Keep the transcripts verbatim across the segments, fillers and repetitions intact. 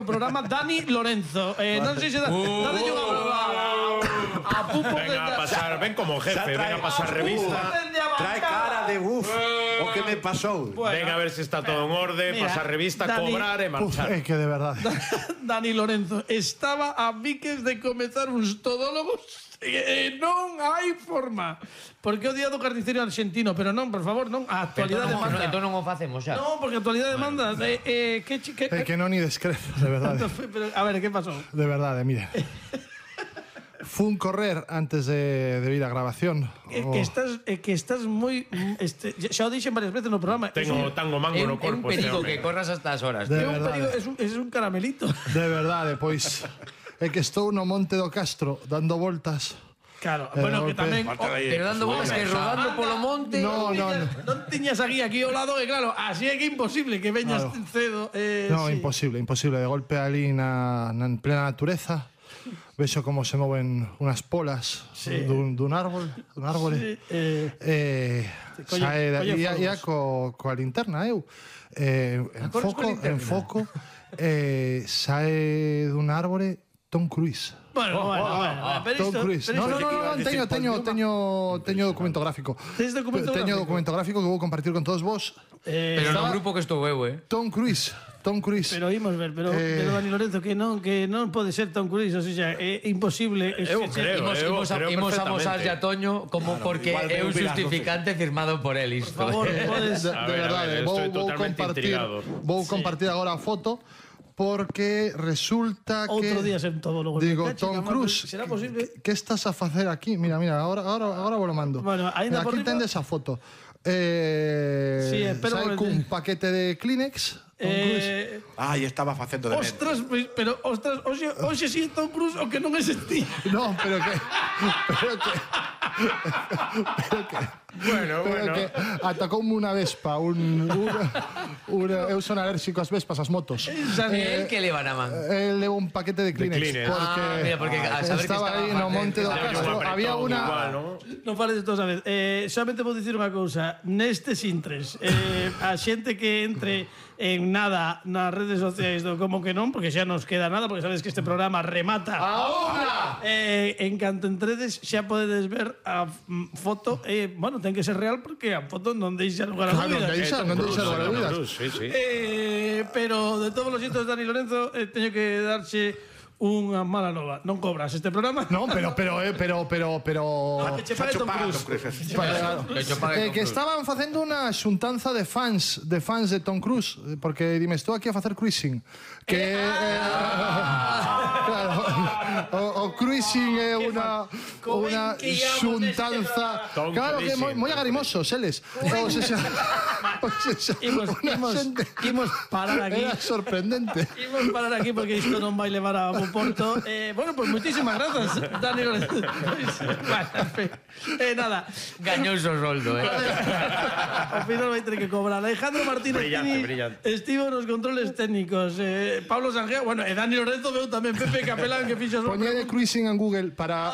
programa Dani Lorenzo. Eh, non sei se da, uh, dade unha a Pupo venga a pasar, ven como jefe, venga a pasar revista. Trae cara de uf, o que me pasou. Bueno, venga a ver se si está todo en orde, mira, pasar revista, Dani, cobrar e marchar. Uf, é que de verdade. Dani Lorenzo estaba a piques de comezar uns todólogos e non hai forma. Porque o día do carniceiro argentino, pero non, por favor, non, a actualidade entón, manda. Entón non o facemos xa. Non, porque a actualidade manda. Bueno, eh, eh, que, que, É que non ni descrezo, de verdade. Pero, a ver, que pasou? De verdade, mire. Fun correr antes de, de ir a grabación. É oh. que estás, é que estás moi este, xa o dixen varias veces no programa. Tengo un, tango mango é no corpo. É un perigo que corras hasta as horas. De É un verdade. perigo, es un, es un caramelito. De verdade, pois é que estou no Monte do Castro dando voltas. Claro, Eh, bueno, que golpe. tamén o, Pero dando voltas que rodando polo monte. No, no, no. non tiñas aquí aquí ao lado, e claro, así é que é imposible que veñas Claro. cedo. Eh, No, sí. imposible, imposible. De golpe ali na, na en plena natureza. Vexo como se moven unhas polas Sí. dun, dun árbol, dun árbore. Sí, eh, Eh, colle- sae da, colle ia, ia fogos. co, coa linterna, eu. Eh, en corres foco, coa linterna? en foco, eh, sae dun árbore Tom Cruise. Bueno, bueno, bueno, pero Tom isto, Cruise. pero No, isto- no, no, no, teño, teño, teño, teño documento gráfico. Tes documento Teño gráfico? documento gráfico que vou compartir con todos vos. Eh, Pero no Estaba- grupo que estou eu, eh. Tom Cruise, Tom Cruise. Pero imos ver, pero, Eh, pero Dani Lorenzo que non que non pode ser Tom Cruise, o sea, é imposible. Es Eu que- creo, Imos, eu imos, a, creo imos a perfectamente. mosar a Toño como Claro, porque igual é un veu mirar, justificante firmado por él isto. Por favor, eh. podes de, A de ver, a verdade, ver, vou, estoy vou totalmente compartir intrigado. vou compartir agora a foto porque resulta que outro día sen todo logo. digo, Me cacho, Tom que Cruise, será posible? que, que estás a facer aquí? Mira, mira, agora agora agora vos lo mando. Bueno, aínda Mira, por aquí riba- tendes a foto. Eh, Sí, espera un sae momento. cun paquete de Kleenex. Tom Cruise. Eh, Ai, estaba facendo de mente. ostras, pois, pero ostras, hoxe hoxe si Tom Cruise o que non é sentí. No, pero que pero que pero que Bueno, Pero bueno. que atacoume unha vespa, un, una, una, eu son alérxico ás vespas, ás motos. Esa El que le van a man. Eh, levo un paquete de Kleenex, Kleenex. porque, Ah, mira, porque a saber que estaba estaba aí no aparte, Monte do estaba Castro, un apretón había unha igual, ¿no? Non fales de todos a vez. Eh, solamente vou dicir unha cousa. Nestes intres, eh, a xente que entre en nada nas redes sociais do Como que non, porque xa nos queda nada, porque sabes que este programa remata. Ahora! Eh, en canto entredes xa podedes ver a mm, foto. Eh, bueno, ten que ser real porque a foto non deixa lugar a Claro, dúbidas. non deixa, non deixa lugar a Tom dúbidas. Cruise, sí, sí. Eh, pero de todos los hitos, Dani Lorenzo, eh, teño que darse unha mala nova. Non cobras este programa. No, pero pero eh, pero pero pero Ah, que che pague Tom Paga, Cruise. Tom Cruise. Claro. Que cho pague Eh, Tom que Cruise. estaban facendo unha xuntanza de fans de fans de Tom Cruise, eh, porque dime, estou aquí a facer cruising. Que eh, claro, o, o cruising é unha co ben unha que íamos xuntanza. neste programa. Claro que é moi, Tom moi agarimoso, seles. O sea, o sea, Imos, unha imos, xente- imos parar aquí. Era sorprendente. Imos parar aquí porque isto non vai levar a bo porto. Eh, bueno, pues muchísimas gracias, Dani Lorenzo. Bueno, en fin. Eh, nada. Gañoso roldo, eh. Ao final vai ter que cobrar. Alejandro Martínez Brillante, Pini brillante. estivo nos controles técnicos. Eh, Pablo Sangeo, bueno, e Dani Lorenzo veu tamén Pepe Capelán que fixo Poñede cruising en Google para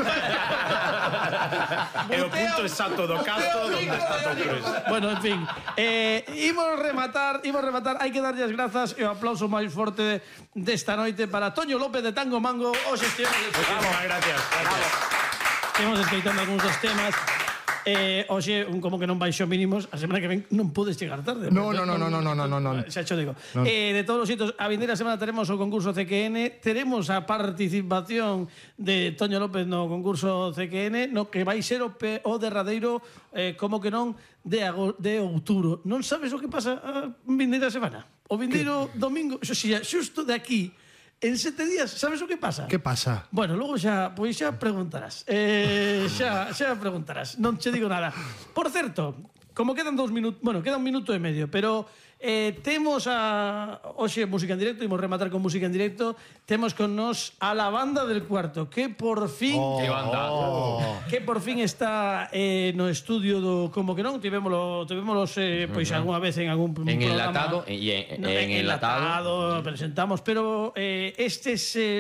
É o punto exacto do Castro onde está Tom Cruise. Bueno, en fin, eh, imos rematar, imos rematar, hai que darlle as grazas e o aplauso máis forte desta noite para Toño López de Tango Mango. Hoxe estivemos Muchísimas gracias. gracias. estivemos escoitando algúns dos temas. Eh, hoxe, un como que non baixo mínimos, a semana que ven non podes chegar tarde. No, no, no, no, no, no, no, no, no. Xa cho digo. No. Eh, de todos os hitos, a vindeira semana teremos o concurso C Q N, teremos a participación de Toño López no concurso C Q N, no que vai ser o, pe, o derradeiro, eh, como que non, de, ago, de outubro. Non sabes o que pasa a vindeira semana? O vindeiro domingo, xo, xa, xusto de aquí, en sete días, sabes o que pasa? Que pasa? Bueno, logo xa, pois xa preguntarás. Eh, xa, xa preguntarás. Non che digo nada. Por certo, como quedan dous minutos, bueno, queda un minuto e medio, pero eh, temos a hoxe música en directo, imos rematar con música en directo. Temos con nos a la banda del cuarto, que por fin Que banda. que por fin está eh, no estudio do Como que non, tivémolo, tivémolos eh, pois algunha vez en algún En programa. enlatado, en- en- No, en enlatado. presentamos, pero eh, estes eh,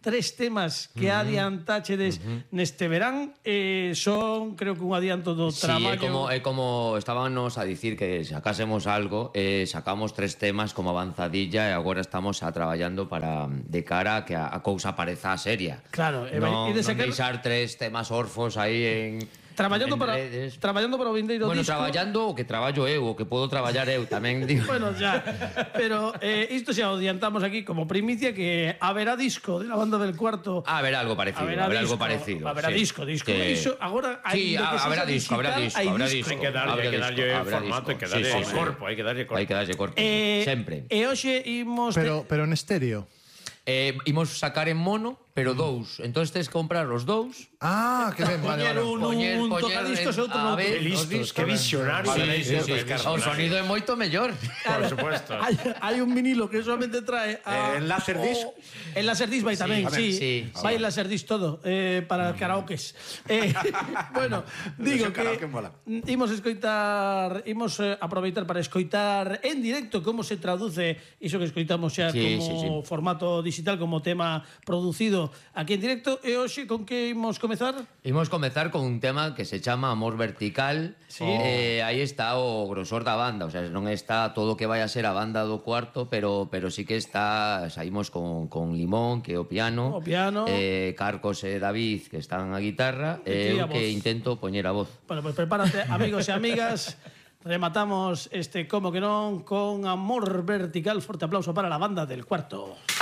tres temas que uh -huh. adiantáchedes uh -huh. neste verán. Eh, son, creo que un adianto do Sí, traballo. é como, é como estábamos a dicir que sacásemos algo, eh, sacamos tres temas como avanzadilla e agora estamos a traballando para de cara a que a, a cousa pareza seria. Claro, e non, vai- e de non sacar- deixar tres temas orfos aí en Traballando en para, redes. traballando para o vindeiro Bueno, disco. traballando o que traballo eu, o que podo traballar eu, tamén digo. Bueno, ya. Pero eh, isto xa o adiantamos aquí como primicia que haberá disco de la banda del cuarto. Ah, haberá algo parecido, Haberá haberá disco, algo parecido. haberá sí. disco, disco. Sí. Iso, agora, Sí, aínda que ha- haberá sexa disco, habrá digital, disco, hai habrá disco. disco. Hay que darlle, Habrá hay que disco, darlle habrá formato, hay que disco. darlle Sí, sí, sí. corpo, hay que darlle corpo. Hai que darlle corpo. Eh, Sempre. E hoxe imos... Pero, pero en estéreo. Eh, imos sacar en mono, pero dous. Entón tes que comprar os dous. Ah, que ben, vale, Poñer vale. un, Poñer- un poñer tocadiscos e outro a no. ver, Qué listos, qué visionarios. Sí, sí, sí. Pues, O sonido é moito mellor. Por supuesto. Hai, hai un vinilo que solamente trae a, Eh, en Laserdisc? o- en Laserdisc vai tamén, sí, sí, vai en Laserdisc todo, eh, para karaokes. Eh, bueno, digo Ese que karaoke mola. imos escoitar, imos eh, aproveitar para escoitar en directo como se traduce iso que escoitamos xa Sí, como sí, sí. formato digital, como tema producido aquí en directo. E hoxe con que imos comezar? Imos comezar con un tema que se chama Amor Vertical. Sí. Eh, aí está o grosor da banda, o sea, non está todo o que vai a ser a banda do cuarto, pero pero sí que está, saímos con, con Limón, que é o piano, O piano. eh, Carcos e David, que están a guitarra, E ti e a eu que voz. intento poñer a voz. Bueno, pues prepárate, amigos e amigas. Rematamos este Como que non con Amor Vertical. Forte aplauso para la banda del cuarto.